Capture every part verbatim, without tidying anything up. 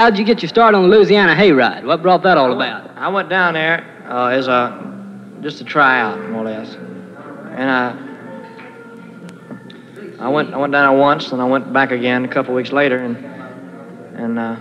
how'd you get your start on the Louisiana Hayride? What brought that all about? I went down there uh, as a, just to try out, more or less. And I, I went I went down there once, and I went back again a couple weeks later, and and uh,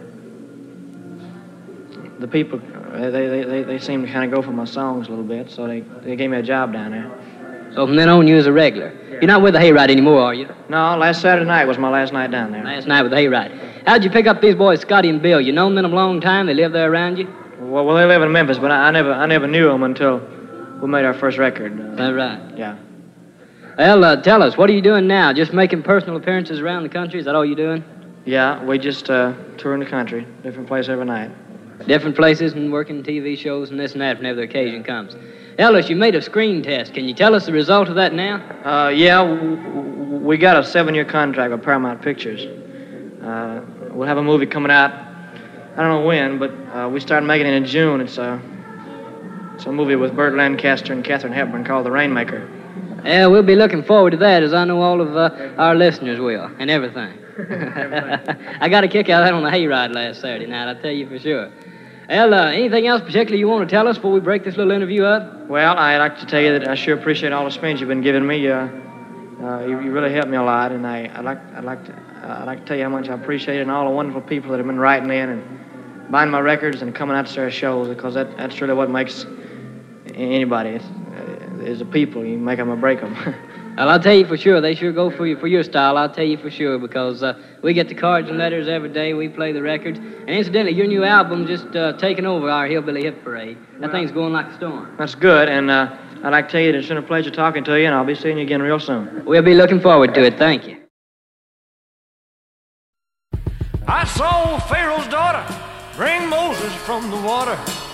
the people, they, they, they, they seemed to kind of go for my songs a little bit, so they, they gave me a job down there. So from then on, you was a regular. You're not with the Hayride anymore, are you? No, last Saturday night was my last night down there. Last night with the Hayride. How'd you pick up these boys, Scotty and Bill? You known them a long time? They live there around you? Well, well they live in Memphis, but I, I never I never knew them until we made our first record. Uh, Is that right? Yeah. Well, uh, tell us, what are you doing now? Just making personal appearances around the country? Is that all you're doing? Yeah, we just uh, touring the country, different place every night. Different places and working T V shows and this and that whenever the occasion comes. Ellis, you made a screen test. Can you tell us the result of that now? Uh, yeah, w- w- we got a seven-year contract with Paramount Pictures. Uh, we'll have a movie coming out, I don't know when, but uh, we started making it in June. It's a, it's a movie with Burt Lancaster and Katharine Hepburn called The Rainmaker. Yeah, we'll be looking forward to that, as I know all of uh, our listeners will, and everything. I got a kick out of that on the Hayride last Saturday night, I'll tell you for sure. Well, uh, anything else particularly you want to tell us before we break this little interview up? Well, I'd like to tell you that I sure appreciate all the spins you've been giving me. Uh, uh, you, you really helped me a lot, and I, I'd like, I'd like to, uh, I'd like to tell you how much I appreciate it, and all the wonderful people that have been writing in and buying my records and coming out to our shows, because that, that's really what makes anybody. It's, uh, is the people. You make them or break them. Well, I'll tell you for sure, they sure go for you for your style. I'll tell you for sure, because uh, we get the cards and letters every day. We play the records. And incidentally, your new album just uh, taking over our Hillbilly Hit Parade. That well, thing's going like a storm. That's good, and uh, I'd like to tell you that it's been a pleasure talking to you, and I'll be seeing you again real soon. We'll be looking forward to it. Thank you. I saw Pharaoh's daughter bring Moses from the water.